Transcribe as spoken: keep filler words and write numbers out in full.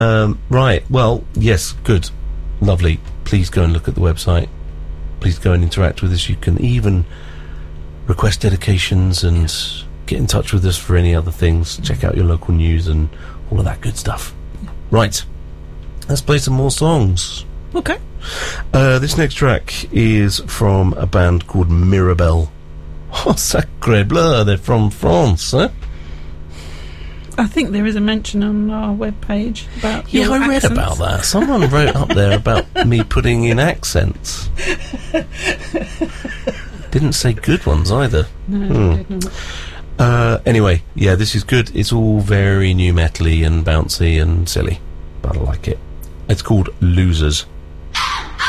Um, right, well, yes, good. Lovely. Please go and look at the website. Please go and interact with us. You can even request dedications and get in touch with us for any other things. Check out your local news and all of that good stuff. Right. Let's play some more songs. Okay. Uh, this next track is from a band called Mirabelle. Oh, sacre bleu, they're from France, eh? I think there is a mention on our webpage about Yeah, your I read accents. about that. Someone wrote up there about me putting in accents. Didn't say good ones either. No, Hmm. I did not. Uh, anyway, yeah, this is good. It's all very new metally and bouncy and silly, but I like it. It's called Losers.